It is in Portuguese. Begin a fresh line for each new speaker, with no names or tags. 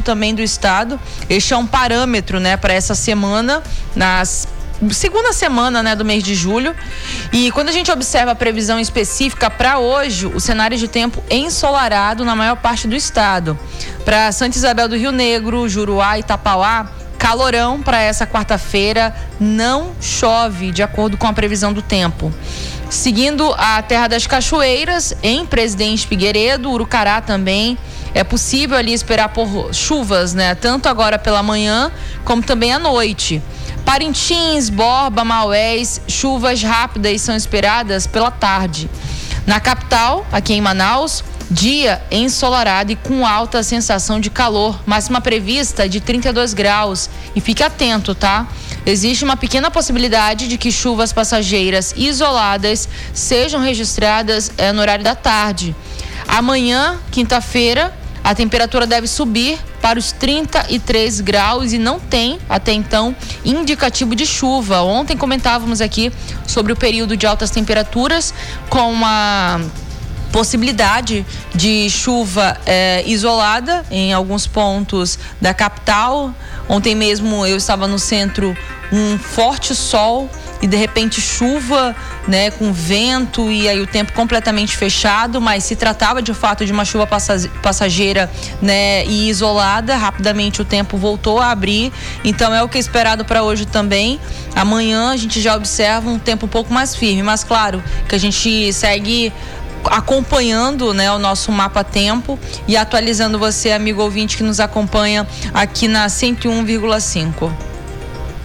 também do estado. Este é um parâmetro, né, para essa semana, segunda semana, né, do mês de julho. E quando a gente observa a previsão específica para hoje, o cenário de tempo ensolarado na maior parte do estado. Para Santa Isabel do Rio Negro, Juruá e Itapauá, calorão para essa quarta-feira, não chove, de acordo com a previsão do tempo. Seguindo a Terra das Cachoeiras, em Presidente Figueiredo, Urucará também, é possível ali esperar por chuvas, né? Tanto agora pela manhã, como também à noite. Parintins, Borba, Maués, chuvas rápidas são esperadas pela tarde. Na capital, aqui em Manaus, dia ensolarado e com alta sensação de calor, máxima prevista de 32 graus. E fique atento, tá? Existe uma pequena possibilidade de que chuvas passageiras isoladas sejam registradas no horário da tarde. Amanhã, quinta-feira, a temperatura deve subir para os 33 graus e não tem, até então, indicativo de chuva. Ontem comentávamos aqui sobre o período de altas temperaturas com uma possibilidade de chuva isolada em alguns pontos da capital. Ontem mesmo eu estava no centro, um forte sol e de repente chuva, né, com vento e aí o tempo completamente fechado, mas se tratava de fato de uma chuva passageira, né, e isolada. Rapidamente o tempo voltou a abrir, então é o que é esperado para hoje também. Amanhã a gente já observa um tempo um pouco mais firme, mas claro que a gente segue acompanhando, né, o nosso mapa tempo e atualizando você, amigo ouvinte que nos acompanha aqui na 101,5.